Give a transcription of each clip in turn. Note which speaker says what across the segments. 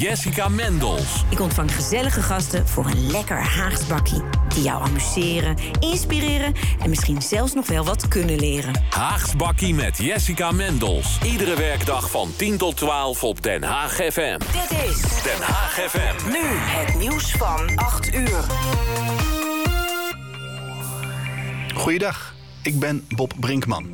Speaker 1: Jessica Mendels.
Speaker 2: Ik ontvang gezellige gasten voor een lekker Haags bakkie. Die jou amuseren, inspireren en misschien zelfs nog wel wat kunnen leren.
Speaker 1: Haags bakkie met Jessica Mendels. Iedere werkdag van 10 tot 12 op Den Haag FM.
Speaker 2: Dit is
Speaker 1: Den Haag FM.
Speaker 2: nu het nieuws van 8 uur.
Speaker 3: Goeiedag, ik ben Bob Brinkman.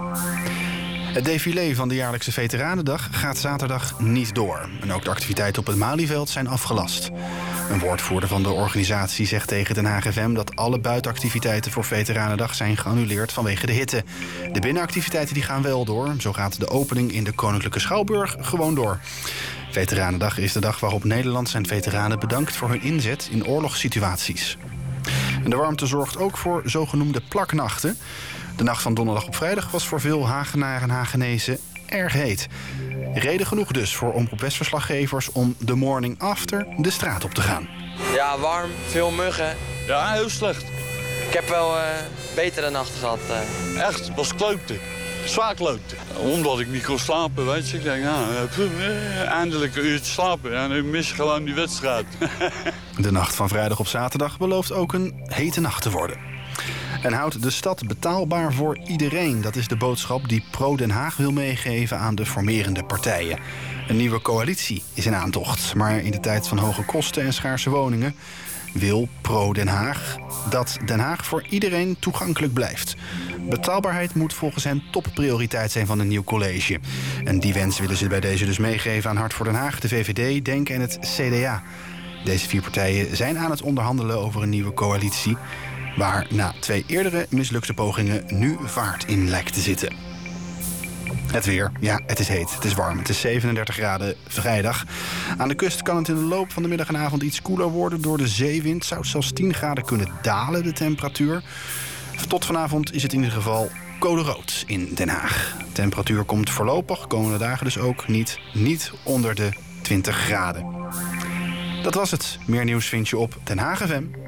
Speaker 3: Het défilé van de jaarlijkse Veteranendag gaat zaterdag niet door. En ook de activiteiten op het Malieveld zijn afgelast. Een woordvoerder van de organisatie zegt tegen Den Haag FM dat alle buitenactiviteiten voor Veteranendag zijn geannuleerd vanwege de hitte. De binnenactiviteiten die gaan wel door. Zo gaat de opening in de Koninklijke Schouwburg gewoon door. Veteranendag is de dag waarop Nederland zijn veteranen bedankt voor hun inzet in oorlogssituaties. En de warmte zorgt ook voor zogenoemde plaknachten. De nacht van donderdag op vrijdag was voor veel Hagenaren en Hagenezen erg heet. Reden genoeg dus voor Omroep West-verslaggevers om de morning after de straat op te gaan.
Speaker 4: Ja, warm, veel muggen.
Speaker 5: Ja, heel slecht.
Speaker 4: Ik heb wel betere nachten gehad.
Speaker 5: Echt, was kloten. Zwaar kloten. Omdat ik niet kon slapen, weet je. Ik denk, eindelijk een uurtje slapen. En nu mis je gewoon die wedstrijd.
Speaker 3: De nacht van vrijdag op zaterdag belooft ook een hete nacht te worden. En houdt de stad betaalbaar voor iedereen. Dat is de boodschap die Pro Den Haag wil meegeven aan de formerende partijen. Een nieuwe coalitie is in aantocht. Maar in de tijd van hoge kosten en schaarse woningen wil Pro Den Haag dat Den Haag voor iedereen toegankelijk blijft. Betaalbaarheid moet volgens hen topprioriteit zijn van een nieuw college. En die wens willen ze bij deze dus meegeven aan Hart voor Den Haag, de VVD, DENK en het CDA. Deze 4 partijen zijn aan het onderhandelen over een nieuwe coalitie, waar na 2 eerdere mislukte pogingen nu vaart in lijkt te zitten. Het weer. Ja, het is heet. Het is warm. Het is 37 graden vrijdag. Aan de kust kan het in de loop van de middag en avond iets koeler worden. Door de zeewind zou het zelfs 10 graden kunnen dalen, de temperatuur. Tot vanavond is het in ieder geval code rood in Den Haag. De temperatuur komt voorlopig, komende dagen dus ook, niet onder de 20 graden. Dat was het. Meer nieuws vind je op Den Haag FM.